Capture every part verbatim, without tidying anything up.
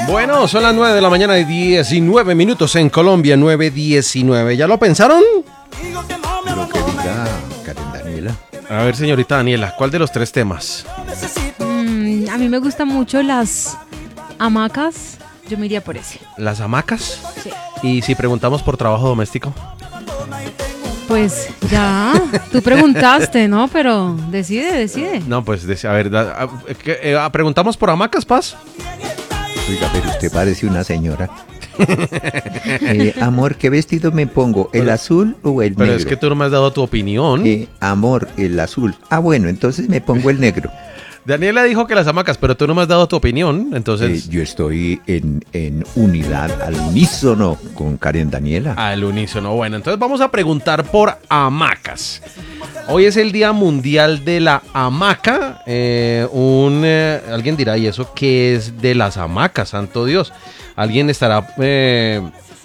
Bueno, son las nueve de la mañana y diecinueve minutos en Colombia, nueve diecinueve. ¿Ya lo pensaron? Lo que diga Karen Daniela. A ver, señorita Daniela, ¿cuál de los tres temas? Mm, a mí me gustan mucho las hamacas. Yo me iría por ese. ¿Las hamacas? Sí. ¿Y si preguntamos por trabajo doméstico? Pues ya, tú preguntaste, ¿no? Pero decide, decide. No, pues, a ver, da- a- ¿qué, eh, ¿preguntamos por hamacas, Paz? Oiga, pero usted parece una señora. Eh, amor, ¿qué vestido me pongo? ¿El Pero- azul o el Pero negro? es que tú no me has dado tu opinión. Eh, amor, el azul. Ah, bueno, entonces me pongo el negro. Daniela dijo que las hamacas, pero tú no me has dado tu opinión, Eh, entonces... yo estoy en, en unidad, al unísono con Karen Daniela. Al unísono. Bueno, entonces vamos a preguntar por hamacas. Hoy es el Día Mundial de la Hamaca. Eh, un, eh, alguien dirá, ¿y eso qué es de las hamacas? Santo Dios. Alguien estará eh,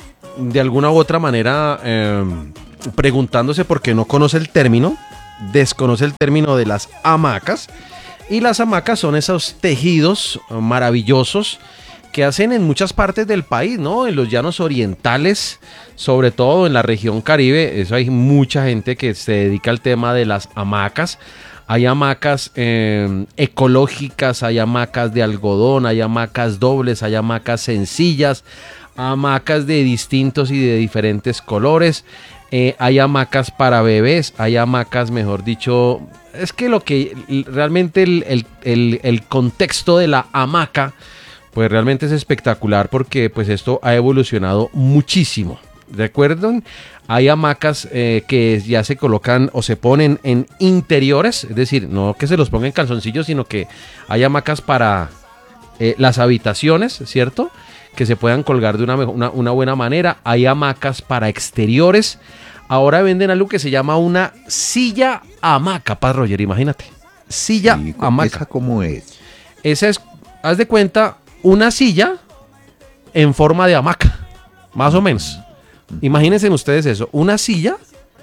de alguna u otra manera eh, preguntándose por qué no conoce el término, desconoce el término de las hamacas. Y las hamacas son esos tejidos maravillosos que hacen en muchas partes del país, ¿no? En los llanos orientales, sobre todo en la región Caribe, eso hay mucha gente que se dedica al tema de las hamacas. Hay hamacas eh, ecológicas, hay hamacas de algodón, hay hamacas dobles, hay hamacas sencillas, hamacas de distintos y de diferentes colores. Eh, hay hamacas para bebés, hay hamacas, mejor dicho, es que lo que realmente el, el, el, el contexto de la hamaca, pues realmente es espectacular porque pues esto ha evolucionado muchísimo. ¿Recuerdan? Hay hamacas eh, que ya se colocan o se ponen en interiores, es decir, no que se los pongan en calzoncillos, sino que hay hamacas para eh, las habitaciones, ¿cierto? Que se puedan colgar de una, una, una buena manera. Hay hamacas para exteriores. Ahora venden algo que se llama una silla hamaca, Paz Roger, imagínate. Silla Sí, hamaca. ¿esa cómo es? Esa es, haz de cuenta, una silla en forma de hamaca, más o menos. Imagínense ustedes eso, una silla,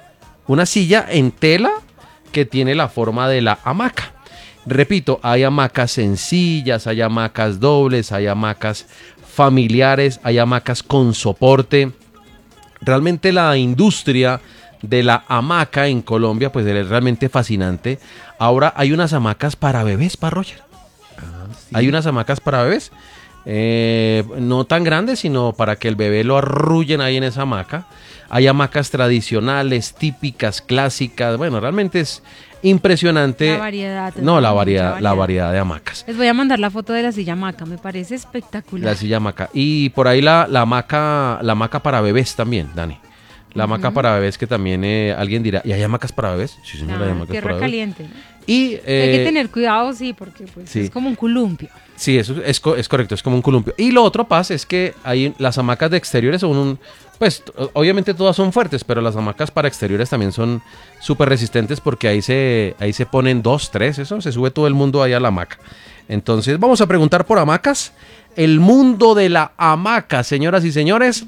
una silla en tela que tiene la forma de la hamaca. Repito, hay hamacas sencillas, hay hamacas dobles, hay hamacas familiares, hay hamacas con soporte. Realmente la industria de la hamaca en Colombia pues es realmente fascinante. Ahora hay unas hamacas para bebés, para Roger. Ah, sí. Hay unas hamacas para bebés, eh, no tan grandes, sino para que el bebé lo arrullen ahí en esa hamaca. Hay hamacas tradicionales, típicas, clásicas. Bueno, realmente es impresionante. La variedad. No, la mucha variedad, la variedad de hamacas. Les voy a mandar la foto de la silla hamaca, me parece espectacular. La silla hamaca. Y por ahí la, la hamaca, la hamaca para bebés también, Dani. La hamaca Ujú. para bebés que también eh, alguien dirá, ¿y hay hamacas para bebés? Sí, señora, hay Ah, hamacas tierra para bebés. caliente, ¿no? Y, Hay eh, que tener cuidado, sí, porque pues sí. es como un columpio. Sí, eso es, co- es correcto, es como un columpio. Y lo otro, Paz, es que hay las hamacas de exteriores son un... Pues t- obviamente todas son fuertes, pero las hamacas para exteriores también son súper resistentes porque ahí se, ahí se ponen dos, tres, eso, se sube todo el mundo ahí a la hamaca. Entonces vamos a preguntar por hamacas. El mundo de la hamaca, señoras y señores.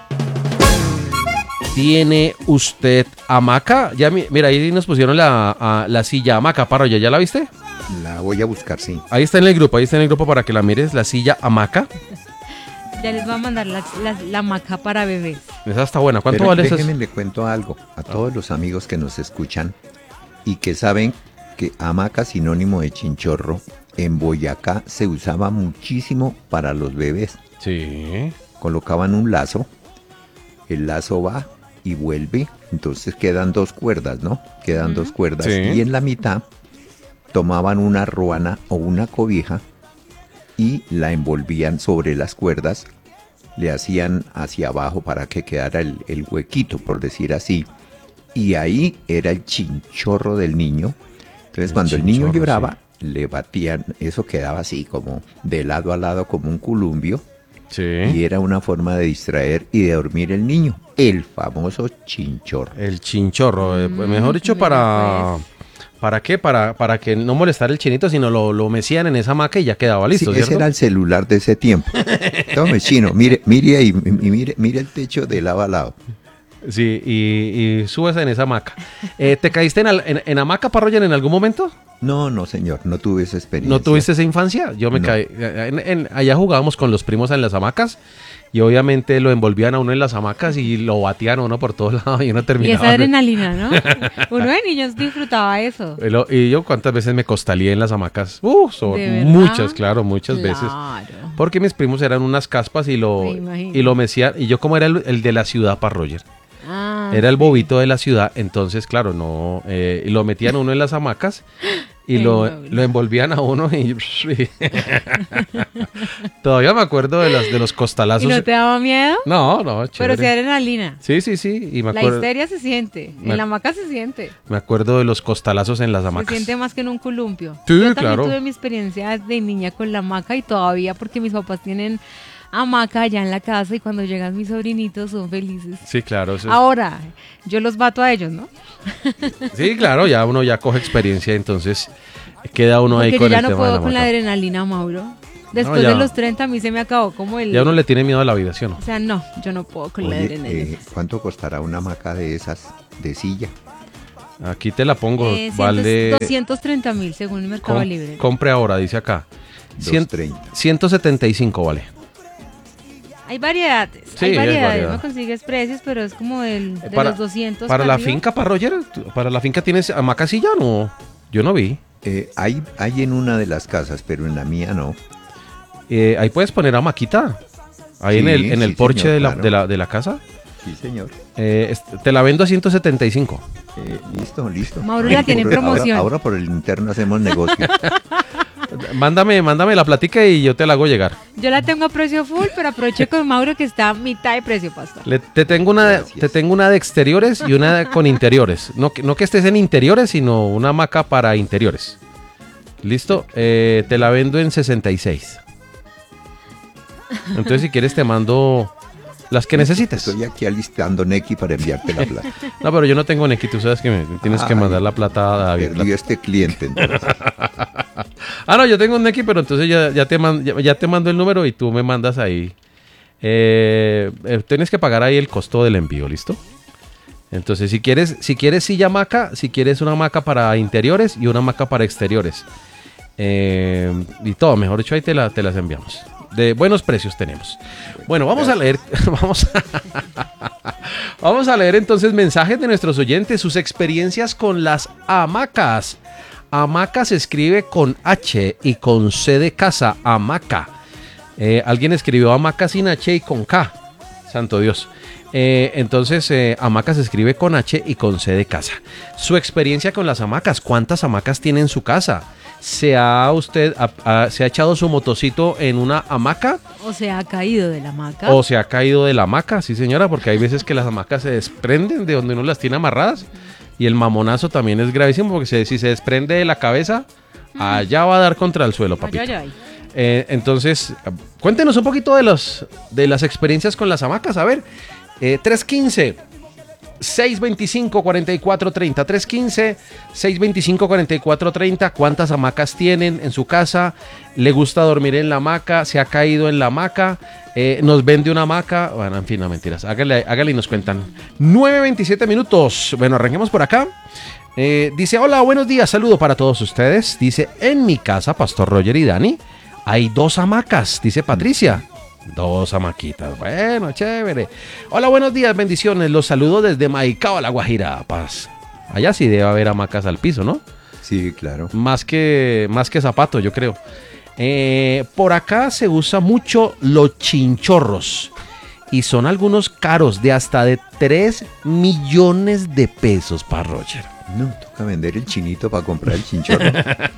¿Tiene usted hamaca? Ya, mi- mira, ahí nos pusieron la, a- la silla hamaca, Parro, ¿ya, ¿ya la viste? La voy a buscar, sí. Ahí está en el grupo, ahí está en el grupo para que la mires, la silla hamaca. Ya les voy a mandar la, la, la hamaca para bebés. Esa está buena. ¿Cuánto Pero vale esa? déjenme le cuento algo a todos los amigos que nos escuchan y que saben que hamaca, sinónimo de chinchorro, en Boyacá se usaba muchísimo para los bebés. Sí. Colocaban un lazo, el lazo va y vuelve, entonces quedan dos cuerdas, ¿no? Quedan dos cuerdas Sí. y en la mitad tomaban una ruana o una cobija y la envolvían sobre las cuerdas, le hacían hacia abajo para que quedara el, el huequito, por decir así, y ahí era el chinchorro del niño. Entonces El cuando el niño chinchorro, lloraba, le batían, eso quedaba así como de lado a lado como un columpio, y Sí. era una forma de distraer y de dormir el niño, el famoso chinchorro. El chinchorro. eh, pues, Mm, mejor dicho, mira, para... pues. ¿Para qué? Para, para que no molestar el chinito, sino lo, lo mecían en esa hamaca y ya quedaba listo, Sí, ¿cierto? ese era el celular de ese tiempo. Tome, chino, mire, mire ahí, y mire, mire el techo de lado a lado. Sí, y, y subes en esa hamaca. Eh, ¿Te caíste en, al- en, en hamaca, Parroyan, en algún momento? No, no, señor, no tuve esa experiencia. ¿No tuviste esa infancia? Yo me No. caí. en- en- allá jugábamos con los primos en las hamacas y obviamente lo envolvían a uno en las hamacas y lo batían a uno por todos lados y uno Y terminaba. esa adrenalina, ¿no? Uno de niños disfrutaba eso. Y lo- Y yo cuántas veces me costalía en las hamacas. Uh, so- ¿De verdad? muchas, claro, muchas veces. Claro. Porque mis primos eran unas caspas y lo, Me imagino. y lo mecían. Y yo como era el, el de la ciudad para Roger. Ah, Era el sí. bobito de la ciudad, entonces, claro, no, eh, y lo metían a uno en las hamacas y Qué lo, noble. lo envolvían a uno y... Todavía me acuerdo de, las, de los ¿Y costalazos. no te daba miedo? No, no, Pero chévere. sí adrenalina. Sí, sí, sí, y me La acuerdo, histeria se siente. Me- En la hamaca se siente. me acuerdo de los costalazos en las Se hamacas. siente más que en un columpio. Sí, Yo también claro. tuve mi experiencia de niña con la hamaca y todavía porque mis papás tienen hamaca allá en la casa y cuando llegan mis sobrinitos son felices. Sí, claro, eso es- Ahora, yo los bato a ellos, ¿no? sí, claro, ya uno ya coge experiencia, entonces queda uno ahí Porque con yo ya el no tema de puedo la con la hamaca. adrenalina, Mauro. Después ya. de los treinta a mí se me acabó como el... Ya uno le tiene miedo a la vida, ¿sí o no? O sea, no, yo no puedo con la Oye, adrenalina. eh, ¿cuánto costará una hamaca de esas de silla? Aquí te la pongo, Eh, vale... doscientos treinta mil según el Mercado com- Libre. compre ahora, dice acá. Cien- doscientos treinta. ciento setenta y cinco vale. Hay variedades, Sí, hay hay variedades, variedad. no consigues precios, pero es como del, de Para- los doscientos Para la arriba. finca, para Roger, para la finca tienes hamacasilla, no, yo no vi. Eh, hay, hay en una de las casas, pero en la mía no. Eh, ahí puedes poner hamaquita, ahí Sí, en el, en el sí, porche señor, de, la, claro. de, la, de la casa. Sí, señor. Eh, est- te la vendo a ciento setenta y cinco. Eh, listo, listo. Mauro la tiene en Por- ahora- promoción. Ahora, por el interno hacemos negocio. Mándame, mándame la platica y yo te la hago llegar. Yo la tengo a precio full, pero aproveché con Mauro que está a mitad de precio, pastor. Le- te, tengo una, Gracias. te tengo una de exteriores y una de- con interiores. No, que- no que estés en interiores, sino una hamaca para interiores. ¿Listo? Eh, te la vendo en sesenta y seis. Entonces, si quieres, te mando las que necesites. Estoy aquí alistando Neki para enviarte la plata. No, pero yo no tengo Nequi, tú sabes que me tienes que Ay, mandar la plata a David. Perdí este cliente, entonces. Ah, no, yo tengo un Nequi, pero entonces ya, ya, te man- ya, ya te mando el número y tú me mandas ahí. Eh, eh, tienes que pagar ahí el costo del envío, ¿listo? Entonces, si quieres, si quieres silla hamaca, si quieres una hamaca para interiores y una hamaca para exteriores. Eh, y todo, mejor dicho, ahí te, la- te las enviamos. De buenos precios tenemos. Bueno, vamos a leer, vamos a, vamos a leer entonces mensajes de nuestros oyentes, sus experiencias con las hamacas. Hamaca se escribe con H y con C de casa, hamaca. Eh, alguien escribió hamaca sin H y con K. Santo Dios. Eh, entonces, eh, hamaca se escribe con H y con C de casa. Su experiencia con las hamacas. ¿Cuántas hamacas tiene en su casa? ¿Se ha usted ha- ha- se ha echado su motocito en una hamaca O sea, ha caído de la hamaca. o se ha caído de la hamaca? Sí, señora, porque hay veces que las hamacas se desprenden de donde uno las tiene amarradas y el mamonazo también es gravísimo porque se- si se desprende de la cabeza, allá va a dar contra el suelo, Ay, papito. ay, ay. Eh, entonces, cuéntenos un poquito de, los, de las experiencias con las hamacas. A ver, eh, tres uno cinco, seis dos cinco, cuatro cuatro tres cero. tres uno cinco, seis dos cinco, cuatro cuatro tres cero. ¿Cuántas hamacas tienen en su casa? ¿Le gusta dormir en la hamaca? ¿Se ha caído en la hamaca? Eh, ¿Nos vende una hamaca? Bueno, en fin, no mentiras. Hágale, hágale y nos cuentan. nueve veintisiete minutos. Bueno, arranquemos por acá. Eh, dice, hola, buenos días, saludo para todos ustedes. Dice, en mi casa, Pastor Roger y Dani, hay dos hamacas, dice Patricia. Dos hamaquitas, bueno, chévere. Hola, buenos días, bendiciones. Los saludo desde Maicao, La Guajira, Paz. Allá sí debe haber hamacas al piso, ¿no? Sí, claro. Más que, más que zapato, yo creo. Eh, por acá se usa mucho los chinchorros. Y son algunos caros de hasta de tres millones de pesos para Roger. No, toca vender el chinito para comprar el chinchorro.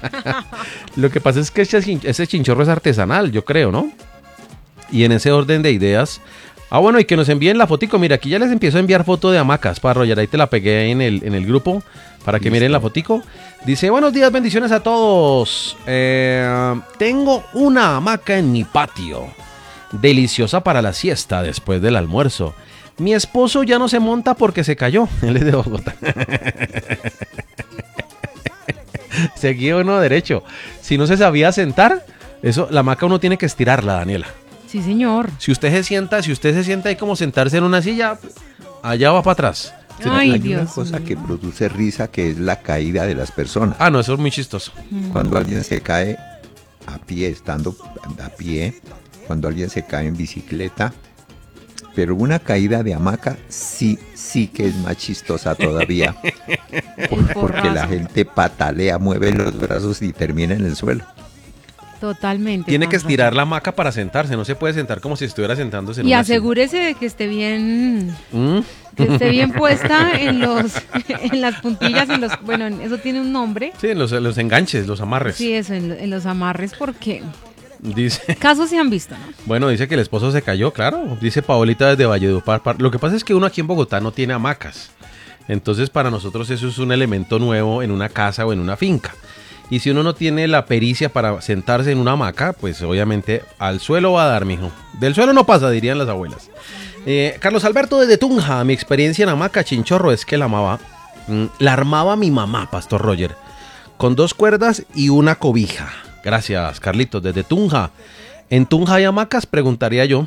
Lo que pasa es que ese, chin- ese chinchorro es artesanal, yo creo, ¿no? Y en ese orden de ideas. Ah, bueno, y que nos envíen la fotico. Mira, aquí ya les empiezo a enviar foto de hamacas para Roger. Ahí te la pegué en el, en el grupo para que Listo. miren la fotico. Dice, buenos días, bendiciones a todos. Eh, tengo una hamaca en mi patio. Deliciosa para la siesta después del almuerzo. Mi esposo ya no se monta porque se cayó. Él es de Bogotá. Seguía uno derecho. Si no se sabía sentar, eso, la hamaca uno tiene que estirarla, Daniela. Sí, señor. Si usted se sienta, si usted se sienta ahí como sentarse en una silla, allá va para atrás. Ay, Hay Dios una cosa mío. que produce risa que es la caída de las personas. Ah, no, eso es muy chistoso. Cuando alguien se cae a pie, estando a pie, cuando alguien se cae en bicicleta, pero una caída de hamaca sí, sí que es más chistosa todavía, porque porrazo. la gente patalea, mueve los brazos y termina en el suelo. Totalmente. Tiene que Juanpa. estirar la hamaca para sentarse, no se puede sentar como si estuviera sentándose en Y una asegúrese de que esté bien, silla. ¿Mm? que esté bien puesta en los, en las puntillas, en los, bueno, eso tiene un nombre. Sí, los, los enganches, los amarres. Sí, eso, en, lo- en los amarres, porque Dice, casos se han visto, ¿no? bueno, dice que el esposo se cayó, claro. Dice Paolita desde Valledupar. Par- Lo que pasa es que uno aquí en Bogotá no tiene hamacas. Entonces, para nosotros eso es un elemento nuevo en una casa o en una finca. Y si uno no tiene la pericia para sentarse en una hamaca, pues obviamente al suelo va a dar, mijo. Del suelo no pasa, dirían las abuelas. Eh, Carlos Alberto desde Tunja. Mi experiencia en hamaca chinchorro es que la amaba. mm, La armaba mi mamá, Pastor Roger, con dos cuerdas y una cobija. Gracias, Carlitos, desde Tunja. En Tunja hay hamacas, preguntaría yo.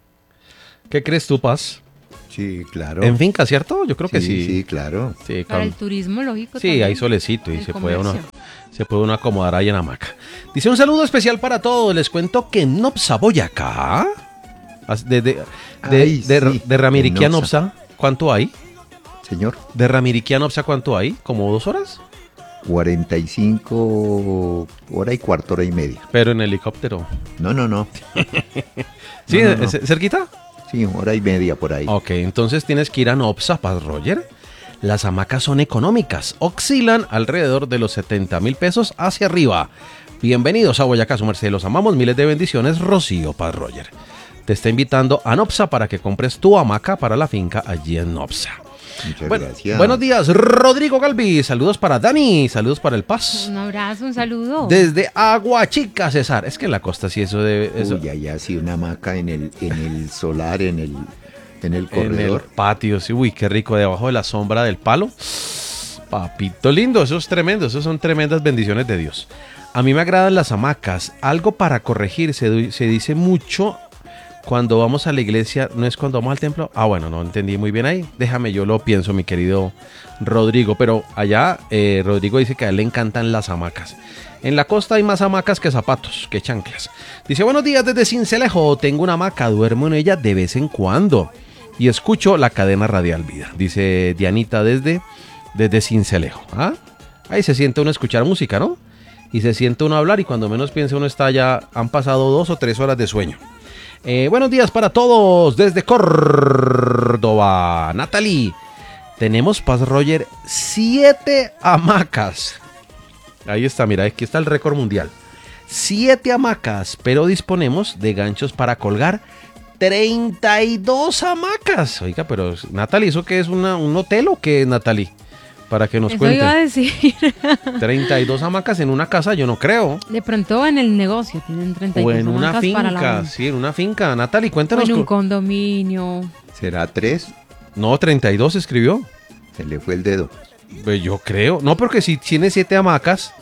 ¿Qué crees tú, Paz? Sí, claro. En finca, ¿cierto? Yo creo que sí. Sí, claro. Sí, Para con- el turismo, lógico. sí, también. hay solecito y El se puede, uno, comercio. se puede uno acomodar ahí en hamaca. Dice un saludo especial para todos. Les cuento que en Nopsa, Boyacá, as- de, de, de, Ay, de, sí, de Ramiriquí a en Nopsa. Nopsa, ¿cuánto hay? Señor, De Ramiriquí a Nopsa, ¿cuánto hay? ¿Como dos horas? cuarenta y cinco hora y cuarto, hora y media. Pero en helicóptero. No, no, no. ¿Sí? No, no, no. ¿Es- ¿Cerquita? Sí, hora y media por ahí. Ok, entonces tienes que ir a Nopsa, Paz Roger. Las hamacas son económicas, oscilan alrededor de los setenta mil pesos hacia arriba. Bienvenidos a Boyacá, su merced, los amamos, miles de bendiciones, Rocío Paz Roger. Te está invitando a Nopsa para que compres tu hamaca para la finca allí en Nopsa. Muchas Bueno, gracias. buenos días, Rodrigo Galvi, saludos para Dani, saludos para El Paz. Un abrazo, un saludo. Desde Aguachica, César. Es que en la costa sí eso debe... Eso, Uy, allá sí, una hamaca en el, en el solar, en el, en el en el corredor. patio, sí, uy, qué rico, debajo de la sombra del palo. Papito lindo, eso es tremendo, eso son tremendas bendiciones de Dios. A mí me agradan las hamacas, algo para corregir, se, du- se dice mucho cuando vamos a la iglesia, ¿no es cuando vamos al templo? Ah, bueno, no entendí muy bien ahí, déjame, yo lo pienso, mi querido Rodrigo, pero allá eh, Rodrigo dice que a él le encantan las hamacas. En la costa hay más hamacas que zapatos, que chanclas. Dice, buenos días desde Cincelejo, tengo una hamaca, duermo en ella de vez en cuando y escucho la cadena radial Vida. Dice Dianita desde, desde Cincelejo. ¿Ah? Ahí se siente uno a escuchar música, ¿no? Y se siente uno a hablar y cuando menos piensa uno está ya, han pasado dos o tres horas de sueño. Eh, buenos días para todos desde Córdoba. Natalie, tenemos, Paz Roger, siete hamacas. Ahí está, mira, aquí está el récord mundial. Siete hamacas, pero disponemos de ganchos para colgar treinta y dos hamacas. Oiga, pero Natalie, ¿eso qué es una, un hotel o qué, Natalie? Para que nos Eso iba a cuente. decir. treinta y dos hamacas en una casa, yo no creo. De pronto en el negocio tienen treinta y dos O en una hamacas para la finca, venta. sí, en una finca. Natalie, O cuéntanos. en un co- condominio. ¿Será tres? No, treinta y dos escribió. Se le fue el dedo. Pues yo creo. No, porque si tiene siete hamacas.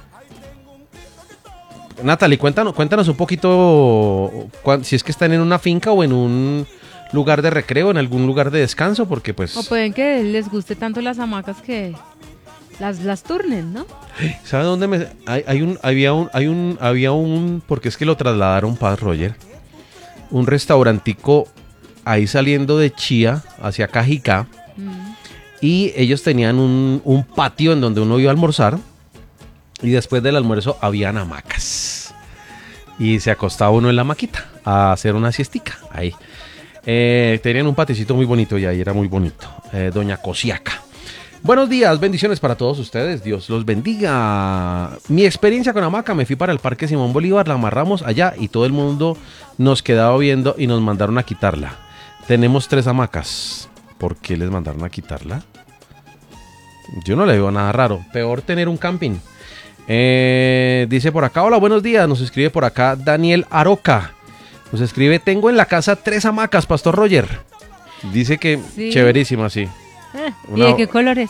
Natalie, cuéntanos, cuéntanos un poquito cuán- si es que están en una finca o en un lugar de recreo, en algún lugar de descanso, porque pues... O pueden que les guste tanto las hamacas que las, las turnen, ¿no? ¿Sabe dónde me...? Hay, hay un, había un, hay un, había un, porque es que lo trasladaron, Paz Roger, un restaurantico ahí saliendo de Chía hacia Cajicá, Mm. y ellos tenían un, un patio en donde uno iba a almorzar, y después del almuerzo habían hamacas, y se acostaba uno en la maquita a hacer una siestica, ahí. Eh, tenían un paticito muy bonito y ahí era muy bonito, eh, Doña Cosiaca. Buenos días, bendiciones para todos ustedes, Dios los bendiga. Mi experiencia con hamaca, me fui para el Parque Simón Bolívar, la amarramos allá y todo el mundo nos quedaba viendo y nos mandaron a quitarla. Tenemos tres hamacas, ¿por qué les mandaron a quitarla? Yo no le veo nada raro, peor tener un camping. Eh, dice por acá, hola, buenos días, nos escribe por acá Daniel Aroca. Nos escribe, tengo en la casa tres hamacas, Pastor Roger. Dice que Sí. chéverísima, sí. Eh, ¿Y Una- de qué colores?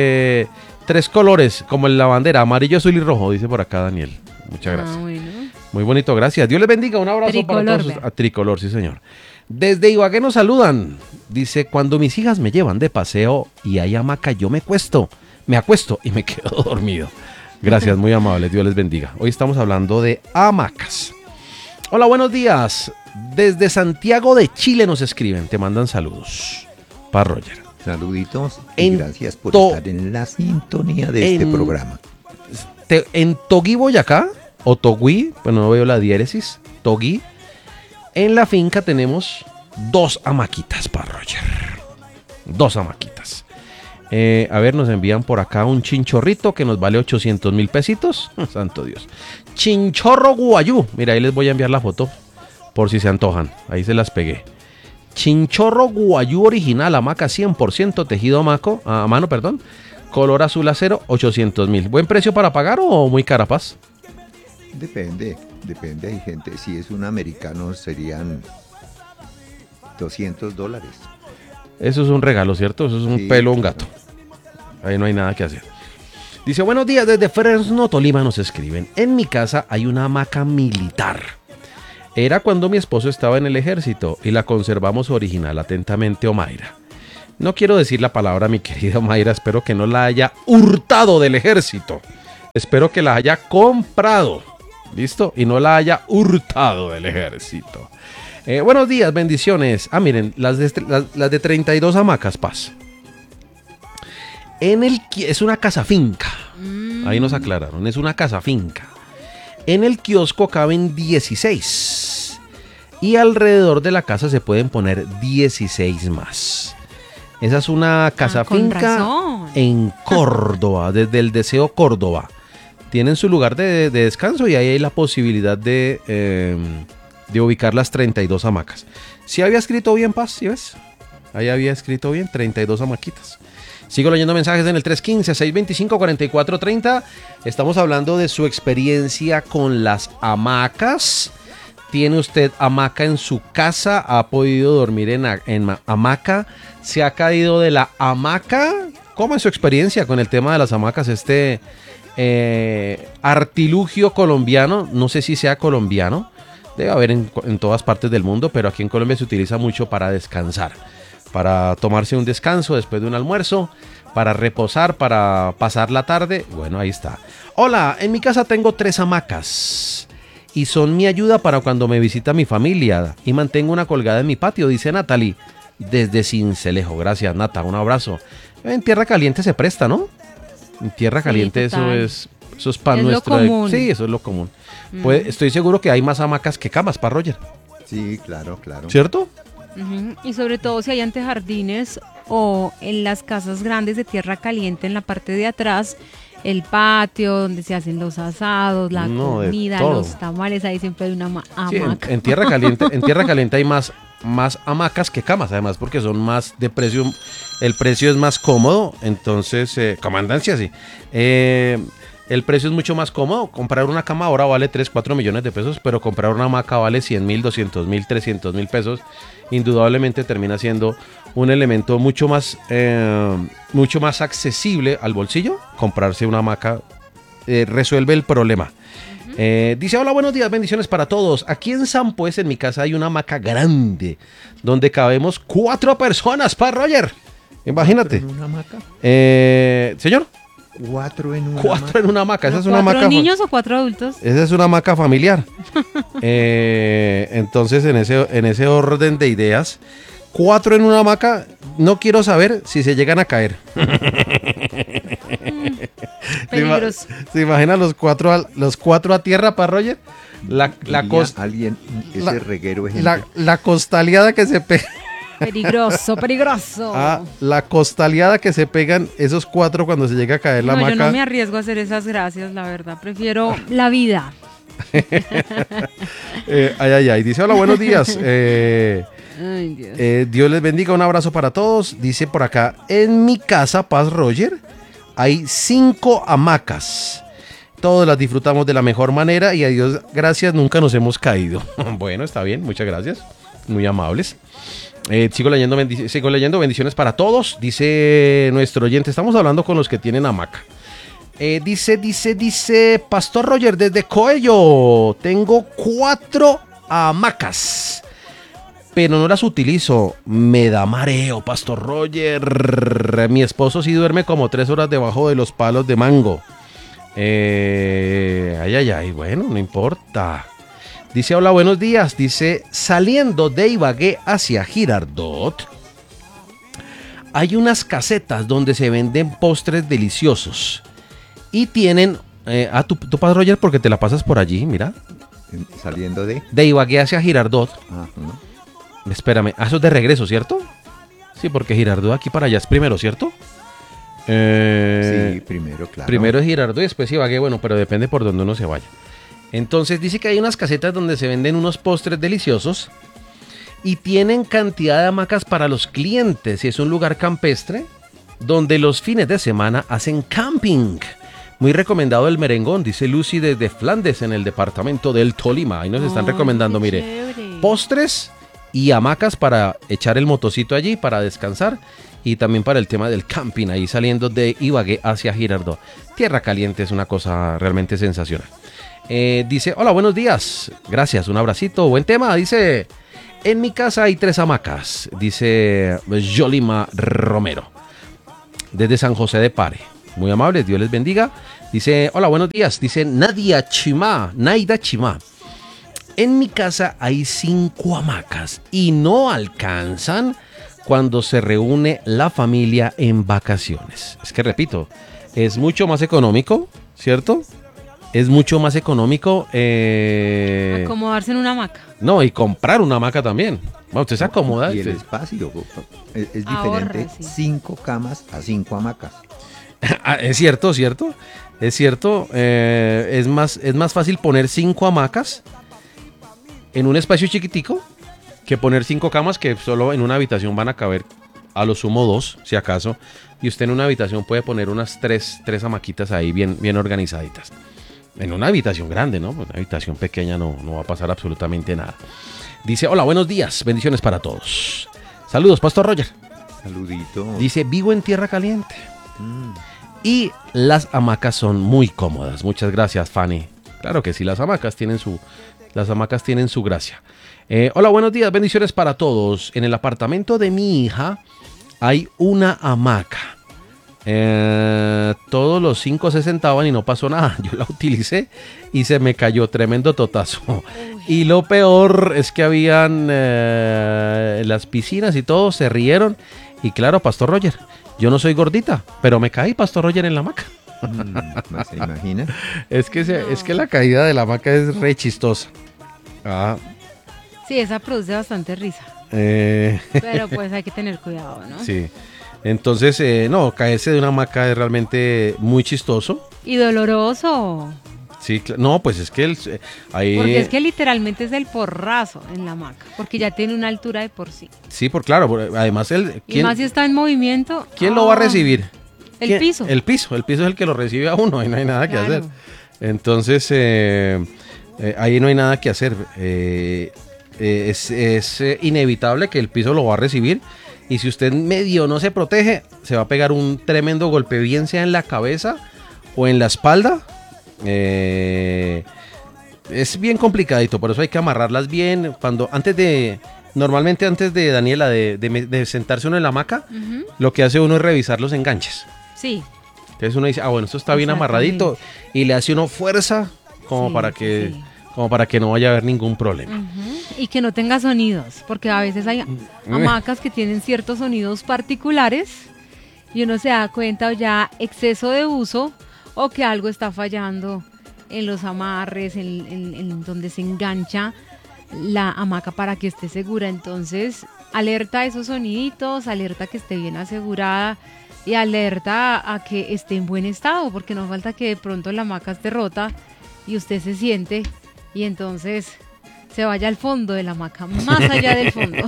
Dice tres colores, como en la bandera, amarillo, azul y rojo, dice por acá Daniel. Muchas gracias. Ah, bueno. Muy bonito, gracias. Dios les bendiga, un abrazo Tricolor, para todos. vea. A Tricolor, sí señor. Desde Ibagué nos saludan. Dice, cuando mis hijas me llevan de paseo y hay hamaca, yo me cuesto, me acuesto y me quedo dormido. Gracias, muy amables, Dios les bendiga. Hoy estamos hablando de hamacas. Hola, buenos días. Desde Santiago de Chile nos escriben, te mandan saludos. Pa' Roger. Saluditos y En gracias por to- estar en la sintonía de este en- programa. Te- en Togui, Boyacá, o Togui, bueno, no veo la diéresis, Togui, en la finca tenemos dos hamaquitas para Roger. Dos hamaquitas. Eh, a ver, nos envían por acá un chinchorrito que nos vale ochocientos mil pesitos. Santo Dios. Chinchorro guayú. Mira, ahí les voy a enviar la foto por si se antojan. Ahí se las pegué. Chinchorro guayú original, hamaca cien por ciento tejido a, maco, a mano, perdón. Color azul acero, ochocientos mil. ¿Buen precio para pagar o muy cara, Paz? Depende, depende. Hay gente, si es un americano serían doscientos dólares. Eso es un regalo, ¿cierto? Eso es un Sí, pelo, un claro. gato. Ahí no hay nada que hacer. Dice, buenos días, desde Fresno, Tolima nos escriben. En mi casa hay una hamaca militar. Era cuando mi esposo estaba en el ejército y la conservamos original. Atentamente, Omaira. No quiero decir la palabra, mi querida Omaira. Espero que no la haya hurtado del ejército. Espero que la haya comprado. ¿Listo? Y no la haya hurtado del ejército. Eh, buenos días, bendiciones. Ah, miren, las de, las, las de treinta y dos hamacas, Paz. En el, qui- es una casa finca. Ahí nos aclararon, es una casa finca. En el kiosco caben dieciséis. Y alrededor de la casa se pueden poner dieciséis más. Esa es una casa Ah, con finca razón. en Córdoba, desde el Deseo Córdoba. Tienen su lugar de, de descanso y ahí hay la posibilidad de, eh, de ubicar las treinta y dos hamacas. Si había escrito bien, Paz, ¿sí ves? Ahí había escrito bien, treinta y dos hamaquitas. Sigo leyendo mensajes en el tres uno cinco, seis dos cinco, cuatro cuatro tres cero. Estamos hablando de su experiencia con las hamacas. ¿Tiene usted hamaca en su casa? ¿Ha podido dormir en, a- en ma- hamaca? ¿Se ha caído de la hamaca? ¿Cómo es su experiencia con el tema de las hamacas? Este eh, artilugio colombiano, no sé si sea colombiano, debe haber en, en todas partes del mundo, pero aquí en Colombia se utiliza mucho para descansar, para tomarse un descanso después de un almuerzo, para reposar, para pasar la tarde. Bueno, ahí está. Hola, en mi casa tengo tres hamacas y son mi ayuda para cuando me visita mi familia y mantengo una colgada en mi patio, dice Natalie, desde Cincelejo. Gracias, Nata, un abrazo. En tierra caliente se presta, ¿no? En tierra Sí, caliente eso total. es, eso es pan Es lo nuestro. de- común. sí, eso es lo común. Pues, estoy seguro que hay más hamacas que camas para Roger, Sí, claro, claro. ¿cierto? Ujú. Y sobre todo si hay antejardines o en las casas grandes de tierra caliente en la parte de atrás, el patio donde se hacen los asados, la No, de comida, todo. los tamales, ahí siempre hay una ma- Sí, en, hamaca. en tierra caliente, en tierra caliente hay más, más hamacas que camas, además, porque son más de precio, el precio es más cómodo, entonces, eh, comandancia, sí. Eh, el precio es mucho más cómodo. Comprar una cama ahora vale tres, cuatro millones de pesos, pero comprar una hamaca vale cien mil, doscientos mil, trescientos mil pesos. Indudablemente termina siendo un elemento mucho más, eh, mucho más accesible al bolsillo. Comprarse una hamaca eh, resuelve el problema. Eh, dice, hola, buenos días, bendiciones para todos. Aquí en San Pues, en mi casa, hay una hamaca grande donde cabemos cuatro personas, para Roger. Imagínate. ¿Cuatro en una hamaca? Eh, señor, Cuatro en una cuatro hamaca. en una hamaca. Esa es una ¿Cuatro hamaca. fa- niños o cuatro adultos? Esa es una hamaca familiar. Eh, entonces, en ese, en ese orden de ideas, cuatro en una hamaca, no quiero saber si se llegan a caer. ¿Se, ima- Peligroso. ¿Se imaginan los cuatro, a, los cuatro a tierra para Roger? La, la, Diría cos- alguien, ese la- reguero de gente. la, la costaleada que se pega. Peligroso, peligroso. Ah, la costaleada que se pegan esos cuatro cuando se llega a caer la no, yo hamaca. no me arriesgo a hacer esas gracias, la verdad. Prefiero la vida. Eh, ay, ay, ay. Dice, hola, buenos días. Eh, Ay, Dios. eh, Dios les bendiga, un abrazo para todos. Dice por acá, en mi casa, Paz Roger, hay cinco hamacas. Todos las disfrutamos de la mejor manera y a Dios gracias, nunca nos hemos caído. Bueno, está bien, muchas gracias. Muy amables. Eh, sigo, leyendo bendic- sigo leyendo bendiciones para todos. Dice nuestro oyente, estamos hablando con los que tienen hamaca. Eh, dice, dice, dice, Pastor Roger desde Coello. Tengo cuatro hamacas, pero no las utilizo. Me da mareo, Pastor Roger. Mi esposo sí duerme como tres horas debajo de los palos de mango. Eh, ay, ay, ay, bueno, no importa. Dice, hola, buenos días. Dice, saliendo de Ibagué hacia Girardot, hay unas casetas donde se venden postres deliciosos. Y tienen... Eh, ah, tú, tú pasas, Roger, porque te la pasas por allí, mira. Saliendo de... De Ibagué hacia Girardot. Ajá. Espérame, ah, eso es de regreso, ¿cierto? Sí, porque Girardot aquí para allá es primero, ¿cierto? Eh, Sí, primero, claro. Primero es Girardot y después Ibagué, bueno, pero depende por donde uno se vaya. Entonces dice que hay unas casetas donde se venden unos postres deliciosos y tienen cantidad de hamacas para los clientes y es un lugar campestre donde los fines de semana hacen camping. Muy recomendado el merengón, dice Lucy desde Flandes en el departamento del Tolima. Ahí nos están Ay, recomendando, qué mire, chévere. postres y hamacas para echar el motocito allí, para descansar y también para el tema del camping, ahí saliendo de Ibagué hacia Girardot. Tierra caliente es una cosa realmente sensacional. Eh, dice, hola, buenos días. Gracias, un abracito. Buen tema. Dice, en mi casa hay tres hamacas. Dice Yolima Romero. Desde San José de Pare. Muy amables, Dios les bendiga. Dice, hola, buenos días. Dice Nadia Chimá, Naida Chimá. En mi casa hay cinco hamacas y no alcanzan cuando se reúne la familia en vacaciones. Es que repito, es mucho más económico, ¿cierto? Es mucho más económico. Eh... Acomodarse en una hamaca. No, y comprar una hamaca también. Bueno, usted se acomoda. Y el usted- espacio. Es, es Ahorra, diferente. sí. Cinco camas a cinco hamacas. Ah, es cierto, cierto. Es cierto. eh, es, más, es más fácil poner cinco hamacas en un espacio chiquitico que poner cinco camas que solo en una habitación van a caber a lo sumo dos, si acaso. Y usted en una habitación puede poner unas tres, tres hamaquitas ahí bien, bien organizaditas. En una habitación grande, ¿no? Pues una habitación pequeña no, no va a pasar absolutamente nada. Dice, hola, buenos días. Bendiciones para todos. Saludos, Pastor Roger. Saludito. Dice, vivo en tierra caliente. Mm. Y las hamacas son muy cómodas. Muchas gracias, Fanny. Claro que sí, las hamacas tienen su, las hamacas tienen su gracia. Eh, hola, buenos días, bendiciones para todos. En el apartamento de mi hija hay una hamaca. Eh, todos los cinco se sentaban y no pasó nada. Yo la utilicé y se me cayó tremendo totazo. Y lo peor es que habían eh, las piscinas y todo, se rieron. Y claro, Pastor Roger, yo no soy gordita, pero me caí, Pastor Roger, en la hamaca. Mm, ¿se imagina? Es que, se- es que la caída de la hamaca es re chistosa. Ah, Sí, esa produce bastante risa. eh, Pero pues hay que tener cuidado, ¿no? sí. Entonces, eh, no, caerse de una hamaca es realmente muy chistoso. Y doloroso. Sí, cl- no, pues es que el, eh, ahí... Porque es que literalmente es el porrazo en la hamaca. Porque ya tiene una altura de por sí. Sí, por claro, por- además, el, Y ¿quién, más si está en movimiento. quién lo va a ah, recibir? El ¿Quién? piso. El piso, el piso es el que lo recibe a uno y no hay nada que Claro. hacer. Entonces, eh, eh, ahí no hay nada que hacer. Eh, eh, es es, eh, inevitable que el piso lo va a recibir. Y si usted medio no se protege, se va a pegar un tremendo golpe, bien sea en la cabeza o en la espalda. Eh, es bien complicadito, por eso hay que amarrarlas bien. Cuando antes de, normalmente antes de Daniela, de, de me- de sentarse uno en la hamaca, Ujú. lo que hace uno es revisar los enganches. Sí. Entonces uno dice, ah, bueno, esto está bien Exactamente. amarradito. Y le hace uno fuerza como Sí, para sí, que sí. como para que no vaya a haber ningún problema. Ujú. Y que no tenga sonidos, porque a veces hay hamacas que tienen ciertos sonidos particulares y uno se da cuenta o ya exceso de uso o que algo está fallando en los amarres, en, en- en donde se engancha la hamaca para que esté segura. Entonces, alerta a esos soniditos, alerta a que esté bien asegurada y alerta a, a que esté en buen estado, porque no falta que de pronto la hamaca esté rota y usted se siente y entonces se vaya al fondo de la hamaca, más allá del fondo.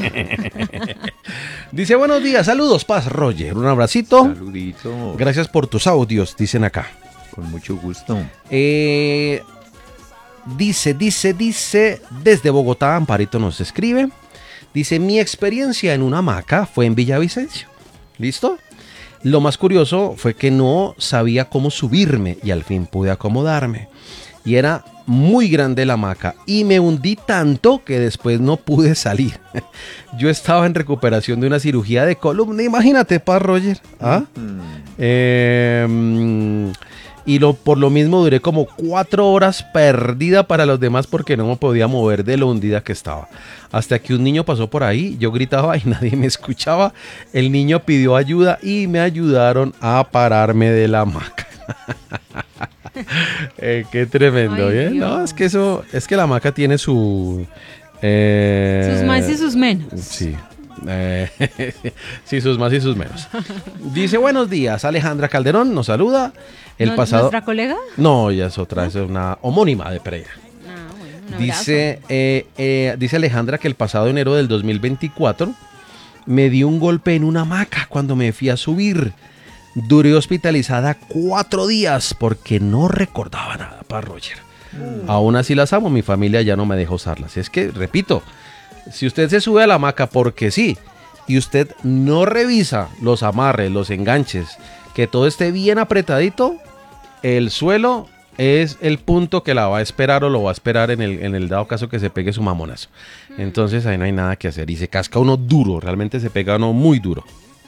Dice, buenos días, saludos, Paz Roger. Un abracito. Saludito. Gracias por tus audios, dicen acá. Con mucho gusto. Eh, dice, dice, dice, desde Bogotá, Amparito nos escribe. Dice, mi experiencia en una hamaca fue en Villavicencio. ¿Listo? Lo más curioso fue que no sabía cómo subirme y al fin pude acomodarme. Y era muy grande la hamaca y me hundí tanto que después no pude salir. Yo estaba en recuperación de una cirugía de columna, imagínate, pa Roger. ¿Ah? Mm. Eh, y lo, por lo mismo duré como cuatro horas perdida para los demás porque no me podía mover de lo hundida que estaba. Hasta que un niño pasó por ahí, yo gritaba y nadie me escuchaba. El niño pidió ayuda y me ayudaron a pararme de la hamaca. eh, qué tremendo, ¿eh? No, es que eso, es que la hamaca tiene su... Eh, sus más y sus menos. Sí. Eh, sí, sus más y sus menos. Dice, buenos días, Alejandra Calderón nos saluda. El ¿No, pasado... ¿Nuestra colega? No, ella es otra, es una homónima de Pereira. Ah, bueno, Dice, eh, eh, dice Alejandra que el pasado enero del dos mil veinticuatro me dio un golpe en una hamaca cuando me fui a subir. Duré hospitalizada cuatro días porque no recordaba nada, para Roger. Mm. Aún así las amo, mi familia ya no me deja usarlas. Es que, repito, si usted se sube a la hamaca porque sí, y usted no revisa los amarres, los enganches, que todo esté bien apretadito, el suelo es el punto que la va a esperar o lo va a esperar en el, en el dado caso que se pegue su mamonazo. Entonces ahí no hay nada que hacer y se casca uno duro, realmente se pega uno muy duro.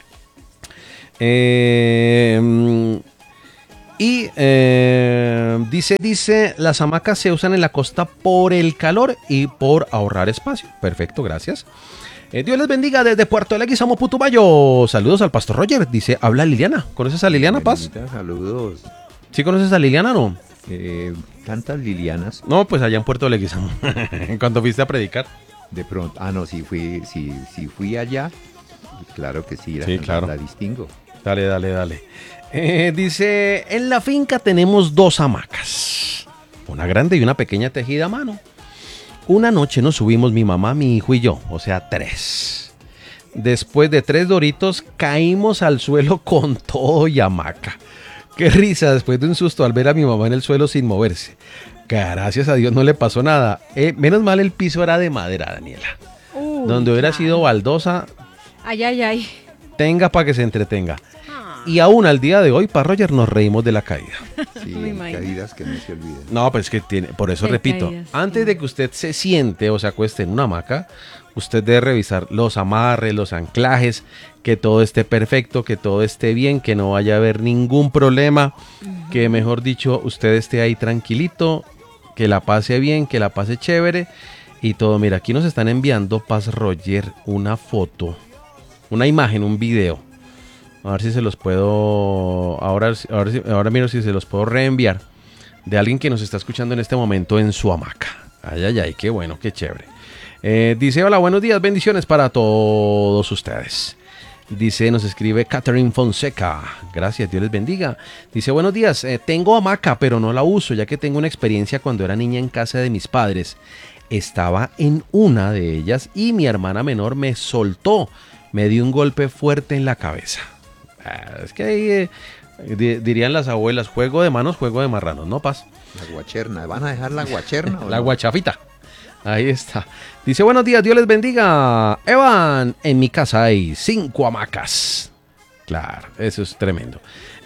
Eh, y eh, dice, dice, las hamacas se usan en la costa por el calor y por ahorrar espacio. Perfecto, gracias. Eh, Dios les bendiga desde Puerto Leguizamo, Putumayo. Saludos al pastor Roger. Dice, habla Liliana. ¿Conoces a Liliana, Paz? Saludos. ¿Sí conoces a Liliana o no? Eh, tantas Lilianas. No, pues allá en Puerto Leguizamo. Cuando fuiste a predicar. De pronto, ah no, sí fui, sí, sí fui allá. Claro que sí, la, sí, claro. La distingo. Dale, dale, dale. Eh, dice, en la finca tenemos dos hamacas. Una grande y una pequeña tejida a mano. Una noche nos subimos mi mamá, mi hijo y yo, o sea, tres. Después de tres doritos, caímos al suelo con todo y hamaca. Qué risa después de un susto al ver a mi mamá en el suelo sin moverse. Gracias a Dios no le pasó nada. Eh, menos mal el piso era de madera, Daniela. Uy, Donde hubiera claro. sido baldosa. Ay, ay, ay. Tenga para que se entretenga. Y aún al día de hoy, para Roger, nos reímos de la caída. Sí, caídas que no se olviden. No, pues que tiene, por eso repito, caídas, antes sí. de que usted se siente o se acueste en una hamaca, usted debe revisar los amarres, los anclajes, que todo esté perfecto, que todo esté bien, que no vaya a haber ningún problema, uh-huh. que mejor dicho, usted esté ahí tranquilito, que la pase bien, que la pase chévere y todo. Mira, aquí nos están enviando, Paz Roger, una foto, una imagen, un video. A ver si se los puedo, ahora, ahora, ahora miro si se los puedo reenviar, de alguien que nos está escuchando en este momento en su hamaca. Ay, ay, ay, qué bueno, qué chévere. Eh, dice, hola, buenos días, bendiciones para todos ustedes. Dice, nos escribe Catherine Fonseca. Gracias, Dios les bendiga. Dice, buenos días, eh, tengo hamaca, pero no la uso, ya que tengo una experiencia cuando era niña en casa de mis padres. Estaba en una de ellas y mi hermana menor me soltó, me dio un golpe fuerte en la cabeza. Es que ahí eh, di- dirían las abuelas, juego de manos, juego de marranos, ¿no, Paz? La guacherna, ¿van a dejar la guacherna? La no? guachafita. Ahí está. Dice, buenos días, Dios les bendiga. Evan, en mi casa hay cinco hamacas. Claro, eso es tremendo.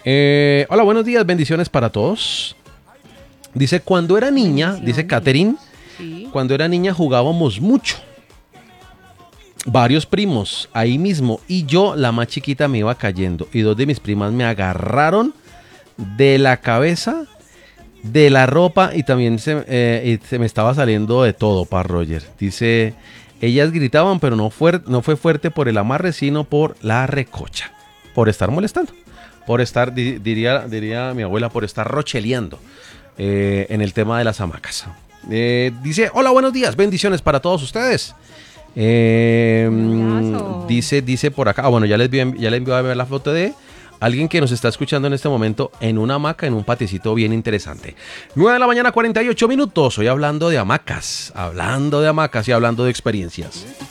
Eh, hola, buenos días, bendiciones para todos. Dice, cuando era niña, dice Catherine, sí. cuando era niña jugábamos mucho. Varios primos ahí mismo y yo, la más chiquita, me iba cayendo y dos de mis primas me agarraron de la cabeza, de la ropa y también se, eh, y se me estaba saliendo de todo, para Roger. Dice, ellas gritaban, pero no fue, no fue fuerte por el amarre, sino por la recocha, por estar molestando, por estar, di, diría, diría mi abuela, por estar rocheleando eh, en el tema de las hamacas. Eh, dice, hola, buenos días, bendiciones para todos ustedes. Eh, dice, dice por acá, ah, bueno, ya les, vi, ya les envió a ver la foto de alguien que nos está escuchando en este momento en una hamaca, en un patiecito bien interesante. nueve de la mañana, cuarenta y ocho minutos. Hoy hablando de hamacas, hablando de hamacas y hablando de experiencias.